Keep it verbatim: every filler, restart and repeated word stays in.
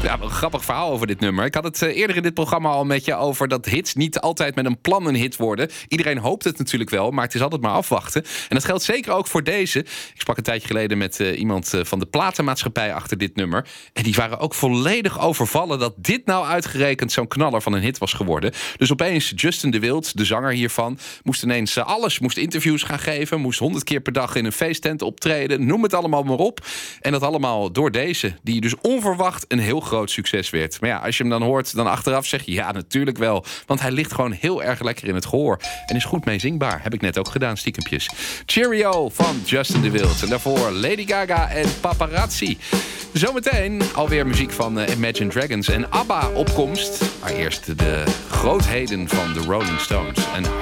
Ja, een grappig verhaal over dit nummer. Ik had het uh, eerder in dit programma al met je over dat hits niet altijd met een plan een hit worden. Iedereen hoopt het natuurlijk wel, maar het is altijd maar afwachten. En dat geldt zeker ook voor deze. Ik sprak een tijdje geleden met uh, iemand uh, van de platenmaatschappij achter dit nummer. En die waren ook volledig overvallen dat dit nou uitgerekend zo'n knaller van een hit was geworden. Dus opeens Justin de Wild, de zanger hiervan, moest ineens uh, alles, moest interviews gaan geven, moest honderd keer per dag in een feesttent optreden, noem het allemaal maar op. En dat allemaal door deze, die dus onverwacht een heel groot succes werd. Maar ja, als je hem dan hoort, dan achteraf zeg je ja, natuurlijk wel. Want hij ligt gewoon heel erg lekker in het gehoor. En is goed mee zingbaar. Heb ik net ook gedaan, stiekempjes. Cheerio van Justin de Wild. En daarvoor Lady Gaga en Paparazzi. Zometeen alweer muziek van uh, Imagine Dragons en ABBA opkomst. Maar eerst de grootheden van de Rolling Stones en